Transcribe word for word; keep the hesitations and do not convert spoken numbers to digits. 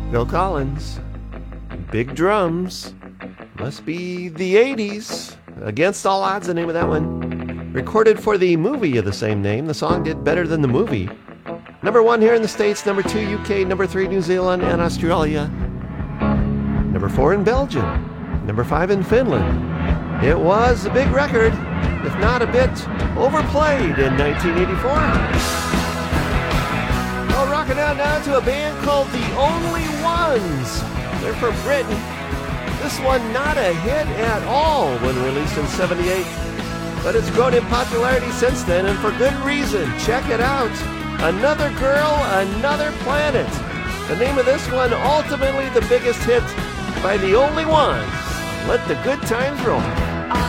Phil Collins, Big Drums, must be the eighties. Against All Odds, the name of that one. Recorded for the movie of the same name, the song did better than the movie. Number one here in the States, number two U K, number three New Zealand and Australia. Number four in Belgium, number five in Finland. It was a big record, if not a bit overplayed in nineteen eighty-four. Well, rocking out now to a band called The Only Ones. They're from Britain. This one not a hit at all when released in seventy-eight, but it's grown in popularity since then, and for good reason. Check it out. Another Girl, Another Planet. The name of this one, ultimately the biggest hit by The Only Ones. Let the good times roll.